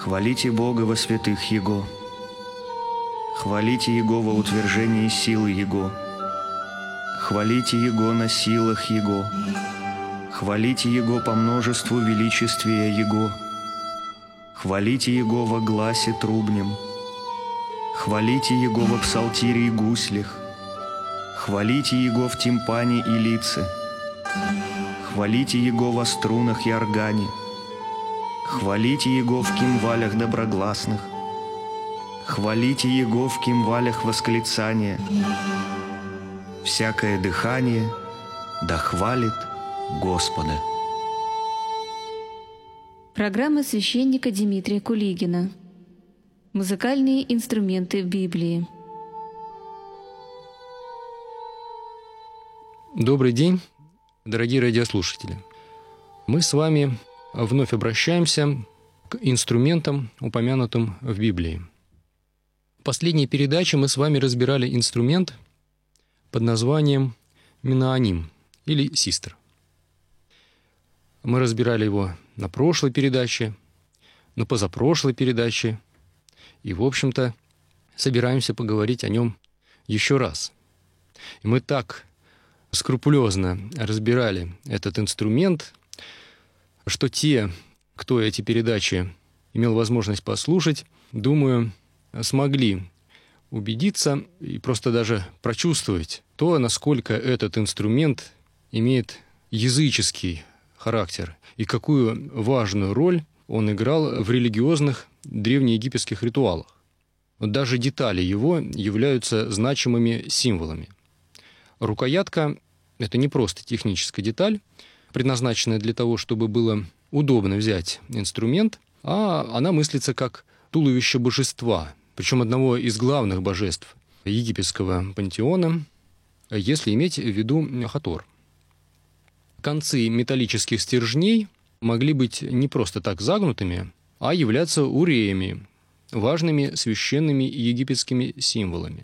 Хвалите Бога во святых Его. Хвалите Его во утверждении силы Его. Хвалите Его на силах Его. Хвалите Его по множеству величествия Его. Хвалите Его во гласе трубнем. Хвалите Его во псалтире и гуслях. Хвалите Его в тимпане и лице. Хвалите Его во струнах и органе. Хвалите Его в кимвалях доброгласных. Хвалите Его в кимвалях восклицания. Всякое дыхание да хвалит Господа. Программа священника Дмитрия Кулигина. Музыкальные инструменты в Библии. Добрый день, дорогие радиослушатели. Мы с вами вновь обращаемся к инструментам, упомянутым в Библии. В последней передаче мы с вами разбирали инструмент под названием миноаним или систр. Мы разбирали его на прошлой передаче, на позапрошлой передаче, и, в общем-то, собираемся поговорить о нем еще раз. И мы так скрупулезно разбирали этот инструмент, что те, кто эти передачи имел возможность послушать, думаю, смогли убедиться и просто даже прочувствовать то, насколько этот инструмент имеет языческий характер и какую важную роль он играл в религиозных древнеегипетских ритуалах. Даже детали его являются значимыми символами. Рукоятка – это не просто техническая деталь, предназначенная для того, чтобы было удобно взять инструмент, а она мыслится как туловище божества, причем одного из главных божеств египетского пантеона, если иметь в виду Хатор. Концы металлических стержней могли быть не просто так загнутыми, а являться уреями, важными священными египетскими символами.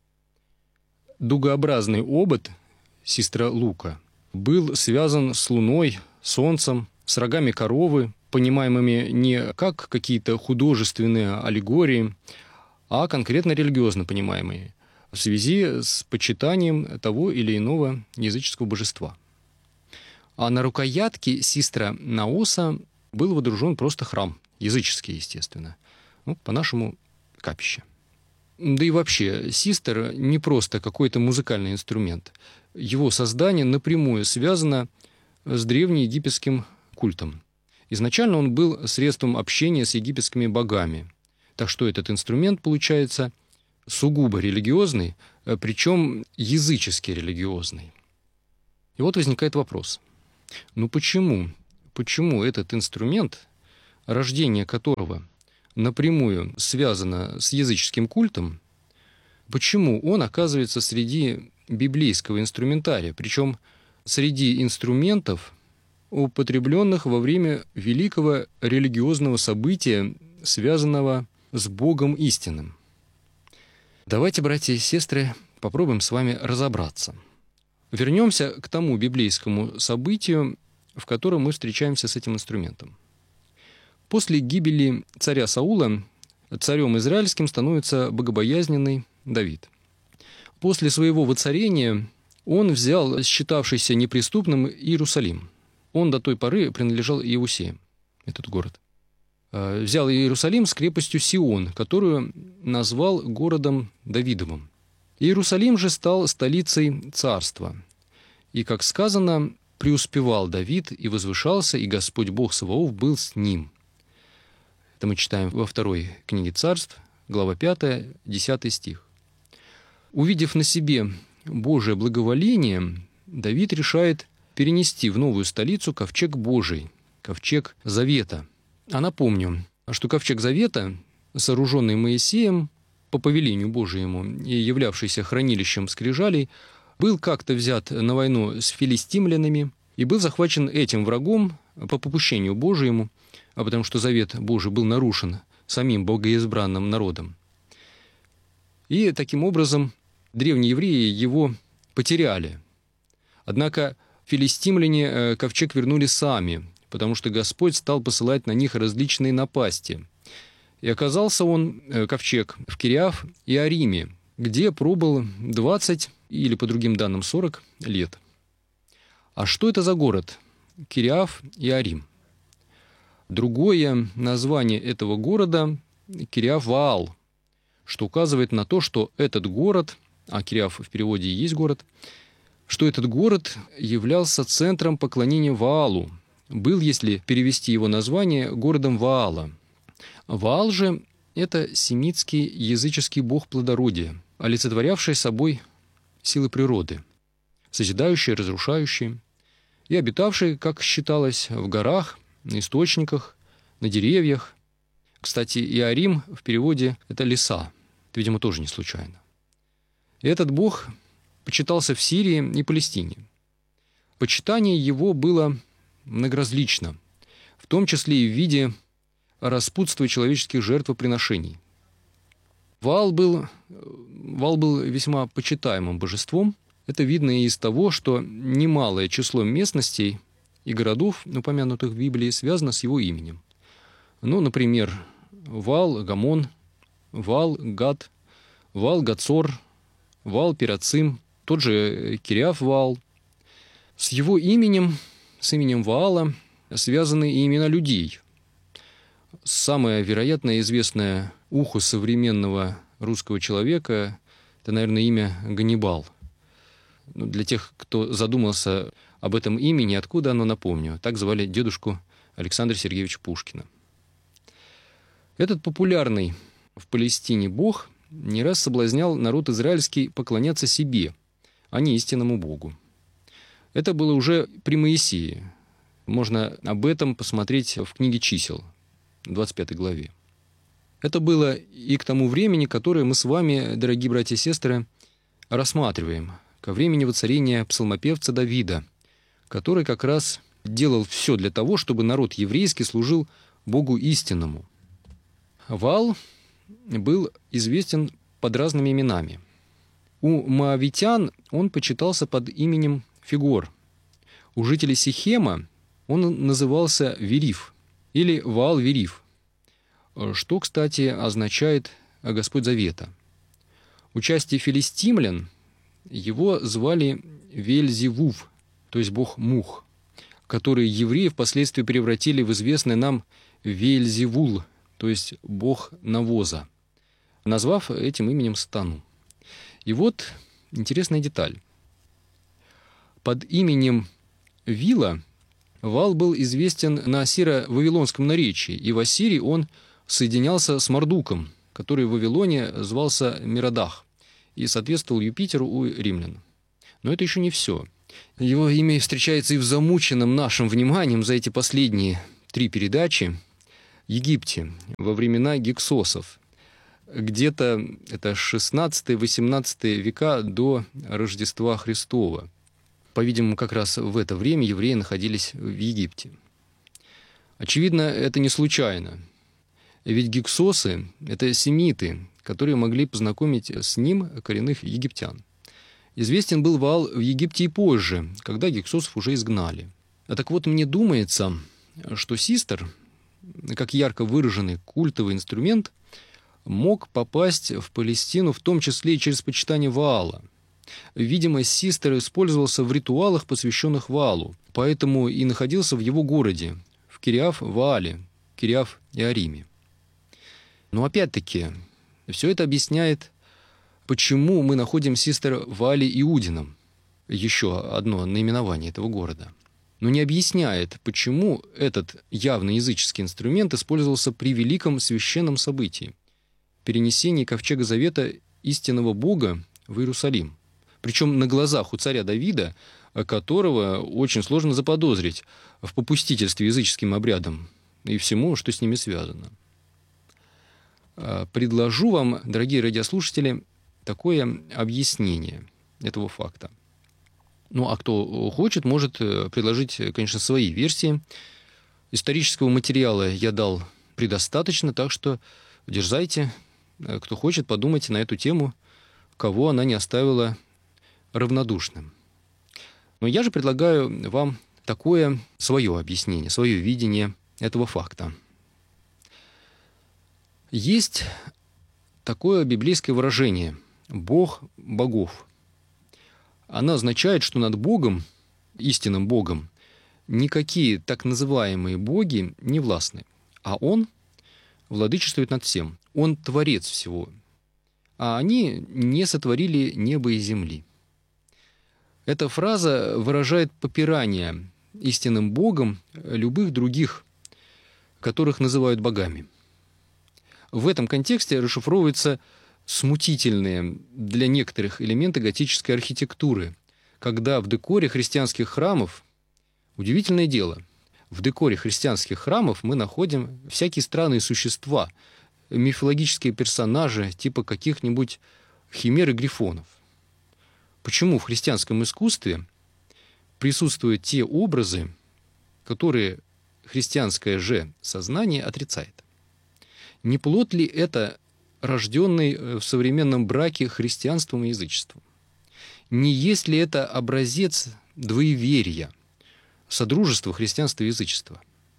Дугообразный обод систра лука был связан с луной, солнцем, с рогами коровы, понимаемыми не как какие-то художественные аллегории, а конкретно религиозно понимаемые, в связи с почитанием того или иного языческого божества. А на рукоятке систра наоса был водружен просто храм, языческий, естественно, по-нашему капище. Да и вообще, систр не просто какой-то музыкальный инструмент. Его создание напрямую связано с древнеегипетским культом. Изначально он был средством общения с египетскими богами. Так что этот инструмент получается сугубо религиозный, причем язычески религиозный. И вот возникает вопрос. Почему? Почему этот инструмент, рождение которого напрямую связано с языческим культом, почему он оказывается среди библейского инструментария, причем среди инструментов, употребленных во время великого религиозного события, связанного с Богом истинным? Давайте, братья и сестры, попробуем с вами разобраться. Вернемся к тому библейскому событию, в котором мы встречаемся с этим инструментом. После гибели царя Саула царем израильским становится богобоязненный Давид. После своего воцарения он взял считавшийся неприступным Иерусалим. Он до той поры принадлежал Иудее, этот город. Взял Иерусалим с крепостью Сион, которую назвал городом Давидовым. Иерусалим же стал столицей царства. И, как сказано, преуспевал Давид и возвышался, и Господь Бог Саваоф был с ним. Это мы читаем во 2 книге Царств, глава 5, 10 стих. Увидев на себе Божие благоволение, Давид решает перенести в новую столицу ковчег Божий, ковчег Завета. А напомню, что ковчег Завета, сооруженный Моисеем по повелению Божьему и являвшийся хранилищем скрижалей, был как-то взят на войну с филистимлянами и был захвачен этим врагом по попущению Божьему, потому что завет Божий был нарушен самим богоизбранным народом. И таким образом древние евреи его потеряли. Однако филистимляне ковчег вернули сами, потому что Господь стал посылать на них различные напасти. И оказался он, ковчег, в Кириаф-Иариме, где пробыл 20 или, по другим данным, 40 лет. А что это за город? Кириаф-Иарим. Другое название этого города – Кириаф-Ваал, что указывает на то, что этот город, а Кириаф в переводе и есть город, что этот город являлся центром поклонения Ваалу, был, если перевести его название, городом Ваала. Ваал же – это семитский языческий бог плодородия, олицетворявший собой силы природы, созидающие, разрушающие, и обитавший, как считалось, в горах, на источниках, на деревьях. Кстати, Иарим в переводе – это леса. Это, видимо, тоже не случайно. И этот бог почитался в Сирии и Палестине. Почитание его было многоразлично, в том числе и в виде распутства человеческих жертвоприношений. Ваал был весьма почитаемым божеством. Это видно и из того, что немалое число местностей и городов, упомянутых в Библии, связано с его именем. Ну, например, Ваал-Гамон, Ваал-Гад, Ваал-Гацор, Ваал-Перацим, тот же Кириаф-Ваал. С его именем, с именем Ваала, связаны и имена людей. Самое, вероятно, известное уху современного русского человека – это, наверное, имя Ганнибал. Для тех, кто задумался об этом имени, откуда оно, напомню. Так звали дедушку Александра Сергеевича Пушкина. Этот популярный в Палестине бог не раз соблазнял народ израильский поклоняться себе, а не истинному Богу. Это было уже при Моисее. Можно об этом посмотреть в книге «Чисел», 25 главе. Это было и к тому времени, которое мы с вами, дорогие братья и сестры, рассматриваем, ко времени воцарения псалмопевца Давида, который как раз делал все для того, чтобы народ еврейский служил Богу истинному. Ваал был известен под разными именами. У моавитян он почитался под именем Фигор. У жителей Сихема он назывался Вериф или Ваал-Вериф, что, кстати, означает «Господь Завета». У части филистимлян его звали Вельзевув, то есть бог мух, который евреи впоследствии превратили в известный нам Вельзевул, то есть бог навоза, назвав этим именем сатану. И вот интересная деталь. Под именем Вила Ваал был известен на ассиро-вавилонском наречии, и в Ассирии он соединялся с Мардуком, который в Вавилоне звался Мирадах и соответствовал Юпитеру у римлян. Но это еще не все. Его имя встречается и в замученном нашим вниманием за эти последние 3 передачи Египте во времена гиксосов. Где-то это 16-18 века до Рождества Христова. По-видимому, как раз в это время евреи находились в Египте. Очевидно, это не случайно. Ведь гиксосы – это семиты, которые могли познакомить с ним коренных египтян. Известен был Ваал в Египте и позже, когда гиксосов уже изгнали. А так вот, мне думается, что систр, как ярко выраженный культовый инструмент, мог попасть в Палестину в том числе и через почитание Ваала. Видимо, систр использовался в ритуалах, посвященных Ваалу, поэтому и находился в его городе, в Кириаф-Ваале, Кириаф-Иариме. Но опять-таки, все это объясняет, почему мы находим систр в Ваале-Иудином, еще одно наименование этого города. Но не объясняет, почему этот явно языческий инструмент использовался при великом священном событии – перенесении ковчега завета истинного Бога в Иерусалим. Причем на глазах у царя Давида, которого очень сложно заподозрить в попустительстве языческим обрядам и всему, что с ними связано. Предложу вам, дорогие радиослушатели, такое объяснение этого факта. Ну, а кто хочет, может предложить, конечно, свои версии. Исторического материала я дал предостаточно, так что дерзайте. Кто хочет, подумайте на эту тему, кого она не оставила равнодушным. Но я же предлагаю вам такое свое объяснение, свое видение этого факта. Есть такое библейское выражение «Бог богов». Оно означает, что над Богом, истинным Богом, никакие так называемые боги не властны, а Он владычествует над всем. Он творец всего, а они не сотворили небо и земли. Эта фраза выражает попирание истинным Богом любых других, которых называют богами. В этом контексте расшифровываются смутительные для некоторых элементы готической архитектуры, когда в декоре христианских храмов, удивительное дело, в декоре христианских храмов мы находим всякие странные существа, мифологические персонажи типа каких-нибудь химер и грифонов. Почему в христианском искусстве присутствуют те образы, которые христианское же сознание отрицает? Не плод ли это рожденный в современном браке христианством и язычеством? Не есть ли это образец двоеверия, содружества христианства и язычества,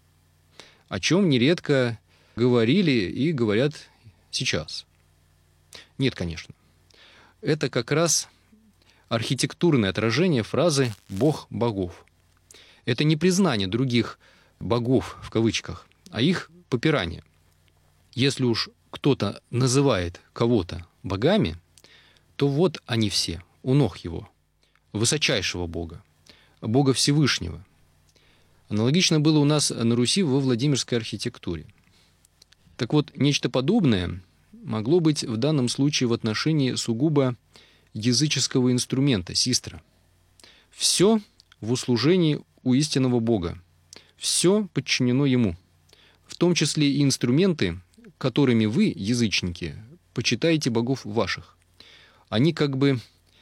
о чем нередко говорили и говорят сейчас? Нет, конечно. Это как раз архитектурное отражение фразы «Бог богов». Это не признание других «богов» в кавычках, а их попирание. Если уж кто-то называет кого-то богами, то вот они все, у ног его, высочайшего Бога, Бога Всевышнего. Аналогично было у нас на Руси во Владимирской архитектуре. Так вот, нечто подобное могло быть в данном случае в отношении сугубо языческого инструмента, систра. Все в услужении у истинного Бога, все подчинено Ему, в том числе и инструменты, которыми вы, язычники, почитаете богов ваших. Они как бы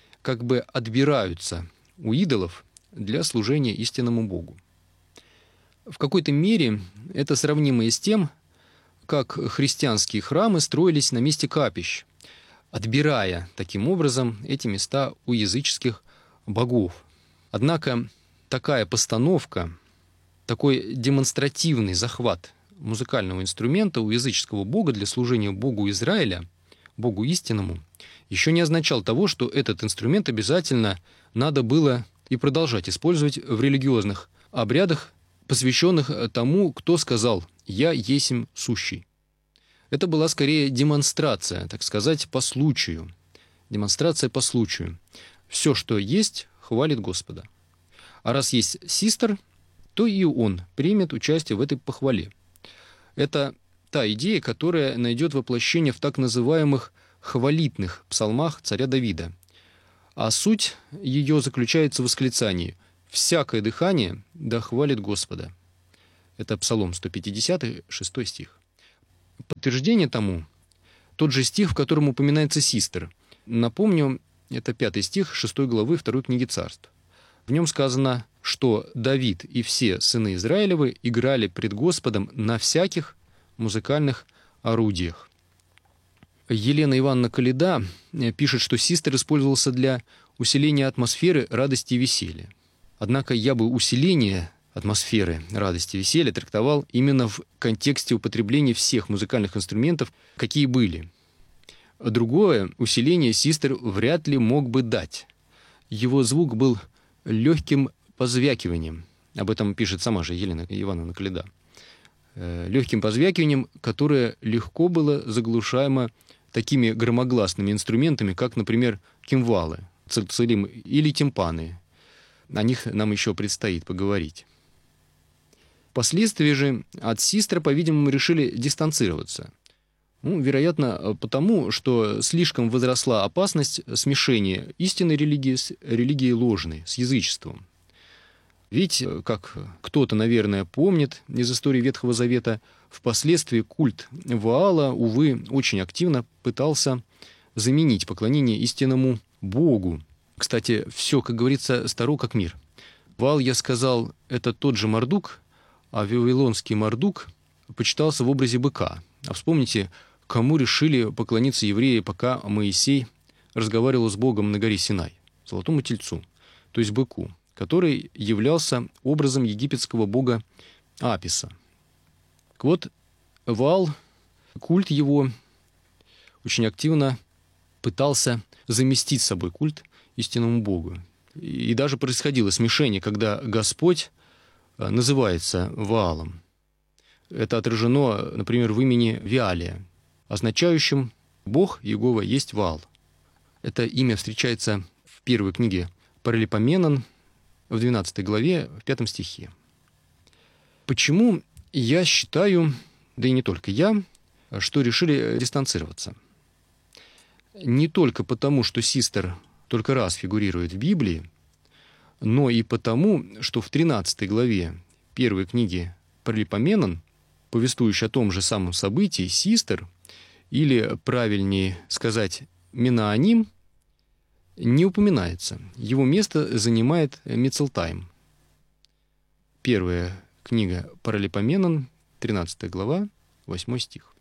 отбираются у идолов для служения истинному Богу. В какой-то мере это сравнимо и с тем, как христианские храмы строились на месте капищ, отбирая таким образом эти места у языческих богов. Однако такая постановка, такой демонстративный захват музыкального инструмента у языческого бога для служения Богу Израиля, Богу истинному, еще не означал того, что этот инструмент обязательно надо было и продолжать использовать в религиозных обрядах, посвященных тому, кто сказал «Я есмь сущий». Это была скорее демонстрация, так сказать, по случаю. Демонстрация по случаю. Все, что есть, хвалит Господа. А раз есть систр, то и он примет участие в этой похвале. Это та идея, которая найдет воплощение в так называемых хвалитных псалмах царя Давида. А суть ее заключается в восклицании «Всякое дыхание да хвалит Господа». Это Псалом 150, 6 стих. Подтверждение тому тот же стих, в котором упоминается систр. Напомню, это 5 стих 6 главы 2 книги Царств. В нем сказано, что Давид и все сыны Израилевы играли пред Господом на всяких музыкальных орудиях. Елена Ивановна Коляда пишет, что систр использовался для усиления атмосферы радости и веселья. Однако я бы усиление атмосферы радости и веселья трактовал именно в контексте употребления всех музыкальных инструментов, какие были. Другое усиление систр вряд ли мог бы дать. Его звук был легким позвякиванием. Об этом пишет сама же Елена Ивановна Коляда. Легким позвякиванием, которое легко было заглушаемо такими громогласными инструментами, как, например, кимвалы, цирцилим или тимпаны. О них нам еще предстоит поговорить. Впоследствии же от систра, по-видимому, решили дистанцироваться. Вероятно, потому, что слишком возросла опасность смешения истинной религии с религией ложной, с язычеством. Ведь, как кто-то, наверное, помнит из истории Ветхого Завета, впоследствии культ Ваала, увы, очень активно пытался заменить поклонение истинному Богу. Кстати, все, как говорится, старо как мир. Ваал, я сказал, это тот же Мардук, а вавилонский Мардук почитался в образе быка. А вспомните, кому решили поклониться евреи, пока Моисей разговаривал с Богом на горе Синай? Золотому тельцу, то есть быку, который являлся образом египетского бога Аписа. Так вот, Ваал культ его очень активно пытался заместить собой культ истинному Богу. И даже происходило смешение, когда Господь называется Ваалом. Это отражено, например, в имени Виалия, означающем «Бог Иегова есть Ваал». Это имя встречается в первой книге Паралипоменон, в 12 главе, в 5 стихе. Почему я считаю, да и не только я, что решили дистанцироваться? Не только потому, что Систер только раз фигурирует в Библии, но и потому, что в 13 главе первой книги Паралипоменон, повествующей о том же самом событии, Систер, или, правильнее сказать, Менааним, не упоминается. Его место занимает Мицлтаим. Первая книга Паралипоменон, 13 глава, 8 стих.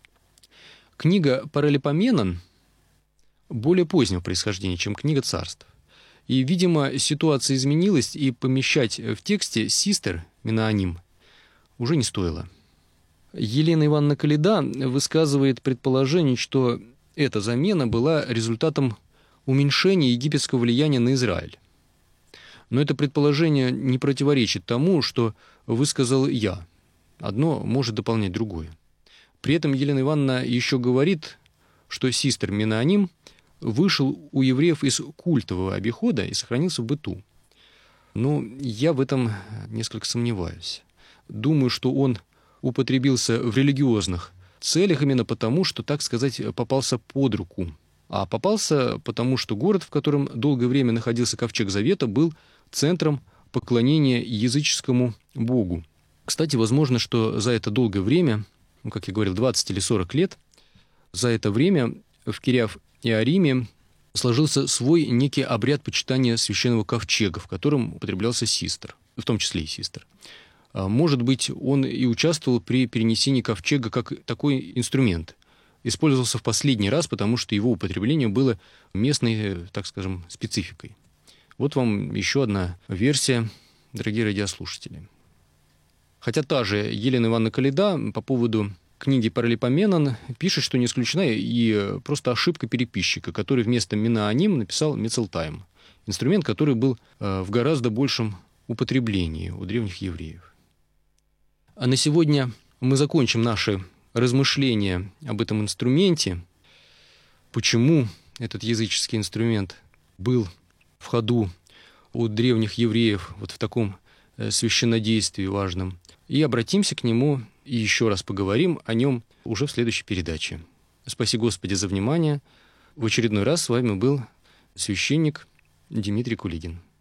Книга Паралипоменон более позднего происхождения, чем книга Царств. И, видимо, ситуация изменилась, и помещать в тексте Систер, Менааним, уже не стоило. Елена Ивановна Коляда высказывает предположение, что эта замена была результатом уменьшения египетского влияния на Израиль. Но это предположение не противоречит тому, что высказал я. Одно может дополнять другое. При этом Елена Ивановна еще говорит, что Систер Менааним вышел у евреев из культового обихода и сохранился в быту. Но я в этом несколько сомневаюсь. Думаю, что он употребился в религиозных целях именно потому, что, так сказать, попался под руку. А попался потому, что город, в котором долгое время находился ковчег Завета, был центром поклонения языческому богу. Кстати, возможно, что за это долгое время, как я говорил, 20 или 40 лет, за это время в Кирьяв-Иариме сложился свой некий обряд почитания священного ковчега, в котором употреблялся Систер, в том числе и Систер. Может быть, он и участвовал при перенесении ковчега как такой инструмент. Использовался в последний раз, потому что его употребление было местной, так скажем, спецификой. Вот вам еще одна версия, дорогие радиослушатели. Хотя та же Елена Ивановна Коляда по поводу книги Паралипоменон пишет, что не исключена и просто ошибка переписчика, который вместо Менааним написал Мицлтаим. Инструмент, который был в гораздо большем употреблении у древних евреев. А на сегодня мы закончим наши размышления об этом инструменте. Почему этот языческий инструмент был в ходу у древних евреев вот в таком священнодействии важном. И обратимся к нему и еще раз поговорим о нем уже в следующей передаче. Спаси Господи за внимание. В очередной раз с вами был священник Дмитрий Кулигин.